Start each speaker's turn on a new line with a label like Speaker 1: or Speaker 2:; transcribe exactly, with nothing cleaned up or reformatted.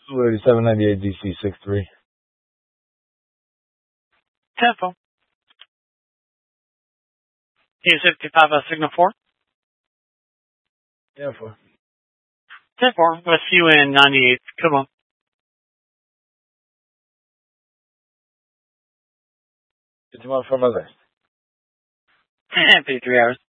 Speaker 1: Zulu seven ninety-eight D C six three.
Speaker 2: Tempo. Is fifty-five uh, signal four?
Speaker 1: Yeah, four.
Speaker 2: ten four, with you in ninety-eight. Come on.
Speaker 1: It's one from my list.
Speaker 2: fifty-three hours.